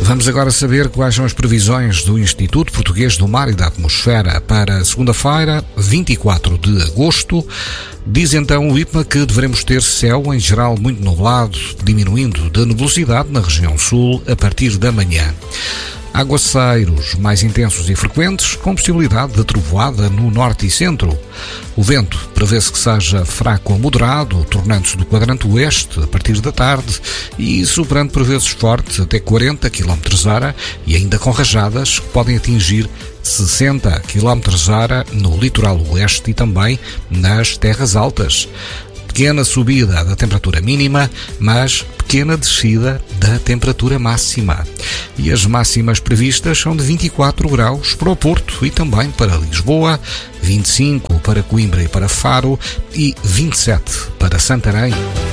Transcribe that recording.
Vamos agora saber quais são as previsões do Instituto Português do Mar e da Atmosfera para segunda-feira, 24 de agosto. Diz então o IPMA que devemos ter céu em geral muito nublado, diminuindo de nebulosidade na região sul a partir da manhã. Aguaceiros mais intensos e frequentes, com possibilidade de trovoada no norte e centro. O vento prevê-se que seja fraco a moderado, tornando-se do quadrante oeste a partir da tarde e soprando por vezes forte até 40 km/h e ainda com rajadas que podem atingir 60 km/h no litoral oeste e também nas terras altas. Pequena subida da temperatura mínima, mas pequena descida da temperatura máxima. E as máximas previstas são de 24 graus para o Porto e também para Lisboa, 25 para Coimbra e para Faro e 27 para Santarém.